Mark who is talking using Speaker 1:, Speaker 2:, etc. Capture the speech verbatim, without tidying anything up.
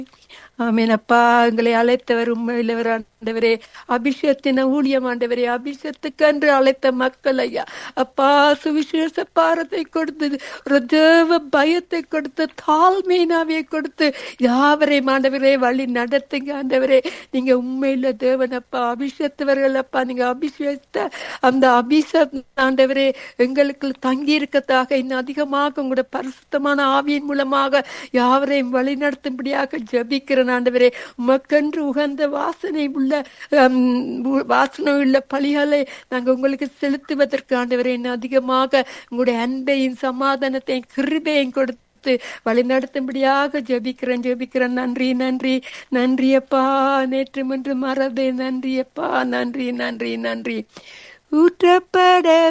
Speaker 1: ஆமென் அப்பா. எங்களை அழைத்தவர் உண்மையிலவர் ஆண்டவரே. அபிஷேகத்தின ஊழியம் ஆண்டவரே. அபிஷேகத்துக்கென்று அழைத்த மக்கள் ஐயா அப்பா, சுவிசேஷ பாரத்தை கொடுத்து, ஒரு தேவ பயத்தை கொடுத்து, தாழ்மையினாவே கொடுத்து, யாவரையும் ஆண்டவரே வழி நடத்துங்க ஆண்டவரே. நீங்க உண்மையில தேவன் அப்பா. அபிஷேகத்தவர்கள் அப்பா. நீங்க அபிஷேகத்த அந்த அபிஷேகம் ஆண்டவரே எங்களுக்கு தங்கி இருக்கத்தாக இன்னும் அதிகமாக உங்களுடைய பரிசுத்தமான ஆவியின் மூலமாக யாவரையும் வழி நடத்தும்படியாக ஜபிக்கிறேன் ஆண்டவரே. உமக்கென்று உகந்த வாசனை உள்ள ஹம், உ- வாசனை உள்ள பலிகளை நாங்கள் உங்களுக்கு செலுத்துவதற்கு ஆண்டவரே இன்னும் அதிகமாக உங்களுடைய அன்பையும் சமாதானத்தையும் கிருபையும் கொடுத்து வழி நடத்தும்படியாக ஜபிக்கிறேன் ஜபிக்கிறேன். நன்றி நன்றி நன்றி அப்பா. நேற்று முன்று மறதே. நன்றி அப்பா. நன்றி நன்றி நன்றி. ஊற்றப்பட